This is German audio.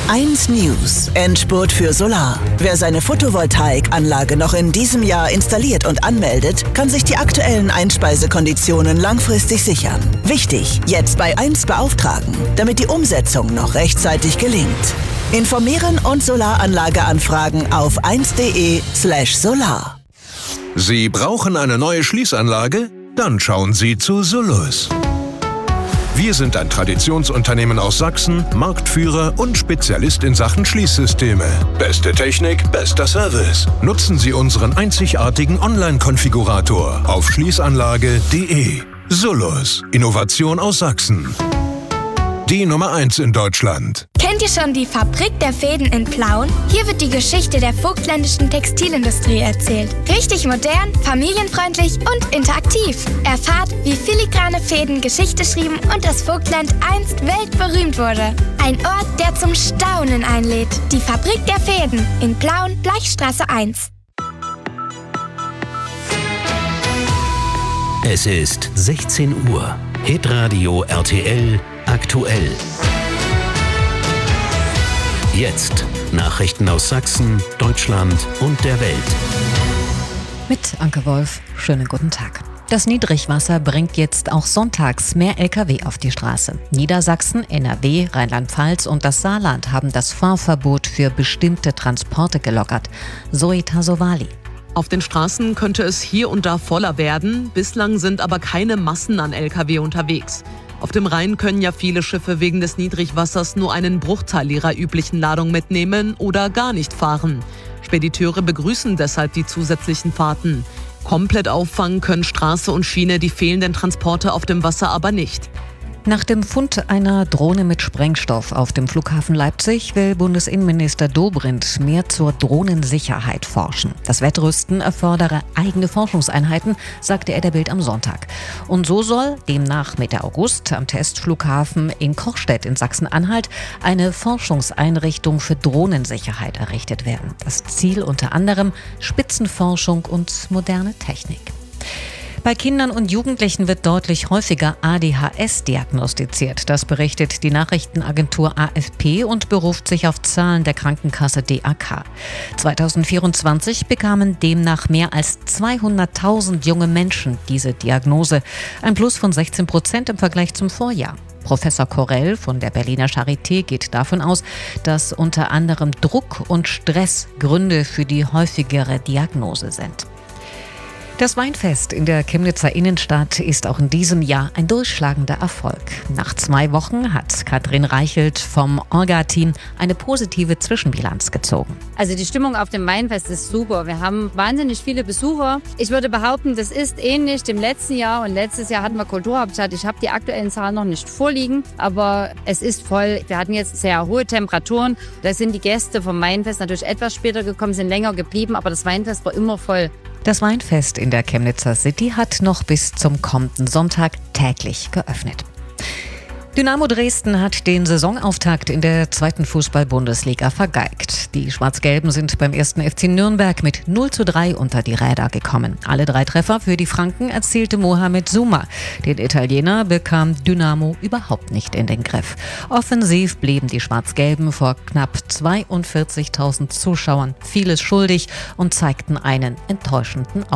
1 News. Endspurt für Solar. Wer seine Photovoltaikanlage noch in diesem Jahr installiert und anmeldet, kann sich die aktuellen Einspeisekonditionen langfristig sichern. Wichtig, jetzt bei 1 beauftragen, damit die Umsetzung noch rechtzeitig gelingt. Informieren und Solaranlage anfragen auf 1.de/solar. Sie brauchen eine neue Schließanlage? Dann schauen Sie zu Solus. Wir sind ein Traditionsunternehmen aus Sachsen, Marktführer und Spezialist in Sachen Schließsysteme. Beste Technik, bester Service. Nutzen Sie unseren einzigartigen Online-Konfigurator auf schließanlage.de. Solus. Innovation aus Sachsen. Die Nummer 1 in Deutschland. Kennt ihr schon die Fabrik der Fäden in Plauen? Hier wird die Geschichte der vogtländischen Textilindustrie erzählt. Richtig modern, familienfreundlich und interaktiv. Erfahrt, wie filigrane Fäden Geschichte schrieben und das Vogtland einst weltberühmt wurde. Ein Ort, der zum Staunen einlädt. Die Fabrik der Fäden in Plauen, Bleichstraße 1. Es ist 16 Uhr. Hitradio RTL aktuell. Jetzt Nachrichten aus Sachsen, Deutschland und der Welt. Mit Anke Wolf, schönen guten Tag. Das Niedrigwasser bringt jetzt auch sonntags mehr Lkw auf die Straße. Niedersachsen, NRW, Rheinland-Pfalz und das Saarland haben das Fahrverbot für bestimmte Transporte gelockert. Zoe Tasovali. Auf den Straßen könnte es hier und da voller werden. Bislang sind aber keine Massen an Lkw unterwegs. Auf dem Rhein können ja viele Schiffe wegen des Niedrigwassers nur einen Bruchteil ihrer üblichen Ladung mitnehmen oder gar nicht fahren. Spediteure begrüßen deshalb die zusätzlichen Fahrten. Komplett auffangen können Straße und Schiene die fehlenden Transporte auf dem Wasser aber nicht. Nach dem Fund einer Drohne mit Sprengstoff auf dem Flughafen Leipzig will Bundesinnenminister Dobrindt mehr zur Drohnensicherheit forschen. Das Wettrüsten erfordere eigene Forschungseinheiten, sagte er der Bild am Sonntag. Und so soll demnach Mitte August am Testflughafen in Kochstedt in Sachsen-Anhalt eine Forschungseinrichtung für Drohnensicherheit errichtet werden. Das Ziel unter anderem Spitzenforschung und moderne Technik. Bei Kindern und Jugendlichen wird deutlich häufiger ADHS diagnostiziert. Das berichtet die Nachrichtenagentur AFP und beruft sich auf Zahlen der Krankenkasse DAK. 2024 bekamen demnach mehr als 200.000 junge Menschen diese Diagnose. Ein Plus von 16% im Vergleich zum Vorjahr. Professor Korell von der Berliner Charité geht davon aus, dass unter anderem Druck und Stress Gründe für die häufigere Diagnose sind. Das Weinfest in der Chemnitzer Innenstadt ist auch in diesem Jahr ein durchschlagender Erfolg. Nach 2 Wochen hat Katrin Reichelt vom Orga-Team eine positive Zwischenbilanz gezogen. Also die Stimmung auf dem Weinfest ist super. Wir haben wahnsinnig viele Besucher. Ich würde behaupten, das ist ähnlich dem letzten Jahr. Und letztes Jahr hatten wir Kulturhauptstadt. Ich habe die aktuellen Zahlen noch nicht vorliegen, aber es ist voll. Wir hatten jetzt sehr hohe Temperaturen. Da sind die Gäste vom Weinfest natürlich etwas später gekommen, sind länger geblieben, aber das Weinfest war immer voll. Das Weinfest in der Chemnitzer City hat noch bis zum kommenden Sonntag täglich geöffnet. Dynamo Dresden hat den Saisonauftakt in der 2. Fußball-Bundesliga vergeigt. Die Schwarz-Gelben sind beim 1. FC Nürnberg mit 0:3 unter die Räder gekommen. Alle 3 Treffer für die Franken erzielte Mohamed Souma. Den Italiener bekam Dynamo überhaupt nicht in den Griff. Offensiv blieben die Schwarz-Gelben vor knapp 42.000 Zuschauern vieles schuldig und zeigten einen enttäuschenden